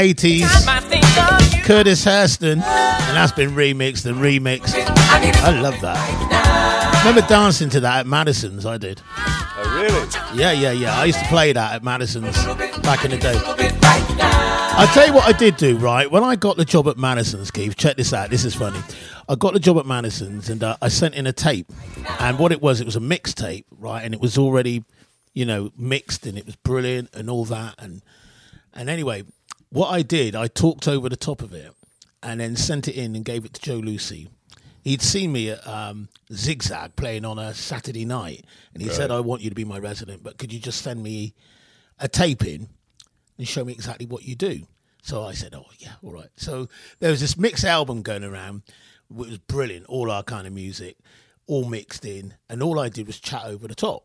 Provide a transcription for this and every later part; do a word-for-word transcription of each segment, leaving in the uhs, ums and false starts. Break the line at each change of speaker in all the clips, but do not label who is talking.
eighties, Curtis Hairston, and that's been remixed and remixed. I love that. Remember dancing to that at Madison's? I did.
Oh, really?
Yeah, yeah, yeah. I used to play that at Madison's back in the day. I'll tell you what I did do, right? When I got the job at Madison's, Keith, check this out. This is funny. I got the job at Madison's and uh, I sent in a tape. And what it was, it was a mixtape, right? And it was already, you know, mixed and it was brilliant and all that. And and anyway, what I did, I talked over the top of it and then sent it in and gave it to Joe Lucy. He'd seen me at um, Zigzag playing on a Saturday night. And he right. said, I want you to be my resident, but could you just send me a tape in and show me exactly what you do? So I said, oh, yeah, all right. So there was this mixed album going around. It was brilliant, all our kind of music, all mixed in. And all I did was chat over the top.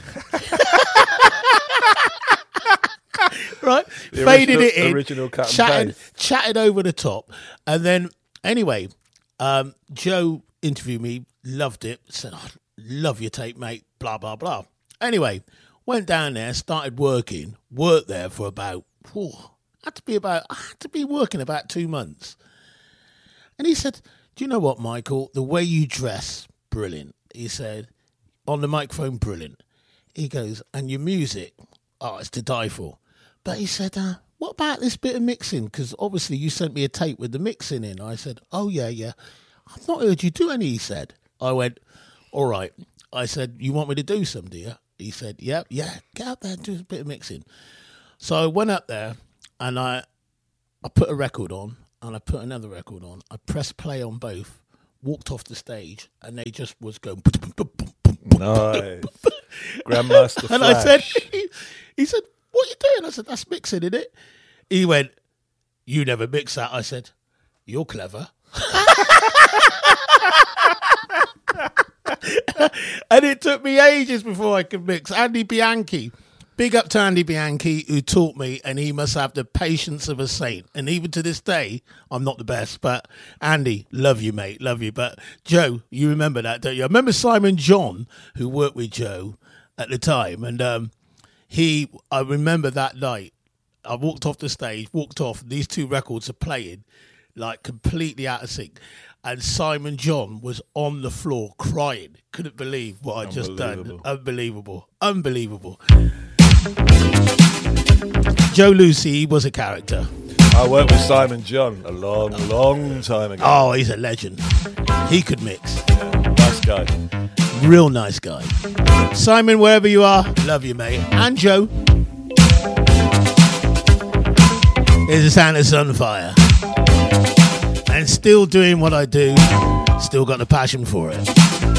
Right?
The
Faded
original,
it in,
original cut and
chatted,
paste.
chatted over the top. And then, anyway, um, Joe interviewed me, loved it, said, I love your tape, mate, blah, blah, blah. Anyway, went down there, started working, worked there for about, whew, had to be about, I had to be working about two months. And he said, do you know what, Michael? The way you dress, brilliant. He said, on the microphone, brilliant. He goes, and your music, oh, it's to die for. But he said, uh, what about this bit of mixing? Because obviously you sent me a tape with the mixing in. I said, oh, yeah, yeah. I've not heard you do any, he said. I went, all right. I said, you want me to do some, do you? He said, yeah, yeah, get up there and do a bit of mixing. So I went up there and I I put a record on and I put another record on. I pressed play on both, walked off the stage, and they just was going...
Nice. Grandmaster Flash.
And I said, he, he said, what are you doing? I said, that's mixing, isn't it? He went, you never mix that. I said, you're clever. And it took me ages before I could mix. Andy Bianchi, big up to Andy Bianchi, who taught me, and he must have the patience of a saint. And even to this day, I'm not the best, but Andy, love you, mate, love you. But Joe, you remember that, don't you? I remember Simon John, who worked with Joe at the time, and um, he, I remember that night, I walked off the stage, walked off, these two records are playing, like completely out of sync. And Simon John was on the floor crying. Couldn't believe what I'd just done. Unbelievable. Unbelievable. Joe Lucy, he was a character.
I worked with Simon John a long, long time ago.
Oh, he's a legend. He could mix.
Nice guy.
Real nice guy. Simon, wherever you are, love you, mate. And Joe. Here's the sound of Sunfire. And still doing what I do, still got the passion for it.